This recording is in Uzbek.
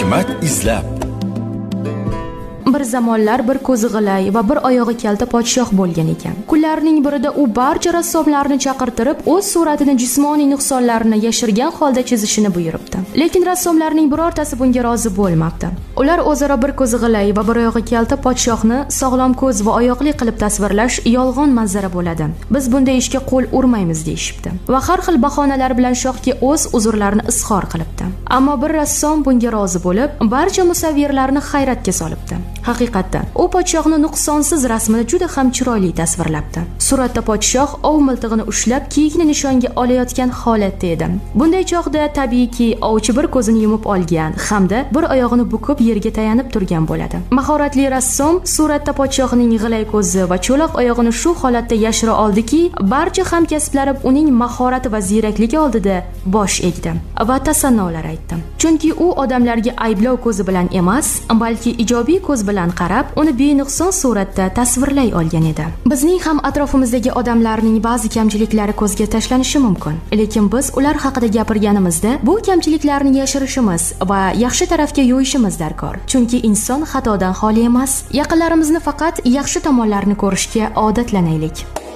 hikmat izlab. Bir zamonlar bir ko'zi g'ilay va bir oyog'i kalta podshoh bo'lgan ekan. Kunlarning birida u barcha rassomlarni chaqirtirib, o'z suratini jismoniy nuqsonlarini yashirgan holda chizishini buyuribdi. Lekin rassomlarning birortasi bunga rozi bo'lmabdi. Ular o'zaro bir ko'zi g'ilay va bir oyog'i kalta podshohni sog'lom ko'z va oyoqli qilib tasvirlash yolg'on manzara bo'ladi. Biz bunday ishga qo'l urmaymiz deyishibdi. Va har xil bahonalar bilan shohga o'z uzrlarini izhor qilibdi. Ammo bir rassom bunga rozi bo'lib, barcha musavvirlarni hayratga solibdi. Haqiqatda, u podshohni nuqsonsiz rasmini juda ham chiroyli tasvirlabdi. Suratda podshoh ov miltig'ini ushlab, kiyikni nishonga olayotgan holatda edi. Bunday chog'da tabiiyki, ovchi bir ko'zini yumib olgan hamda bir oyog'ini bukib yerga tayanib turgan bo'ladi. Mahoratli rassom suratda podshohning g'ilay ko'zi va cho'loq oyog'ini shu holatda yashira oldiki, barcha hamkasblari uning mahorati va zirakligi oldida bosh egdi va tasannolar aytdi. Chunki u odamlarga ayblov ko'zi bilan emas, balki ijobiy ko'z bilan qarab, uni benuqson suratda tasvirlay olgan edi. Bizning ham atrofimizdagi odamlarning ba'zi kamchiliklari ko'zga tashlanishi mumkin, lekin biz ular haqida gapirganimizda bu kamchiliklarni yashirishimiz va yaxshi tarafga yo'yishimiz darkor. Chunki inson xatodan xoli emas. Yaqinlarimizni faqat yaxshi tomonlarini ko'rishga odatlanaylik.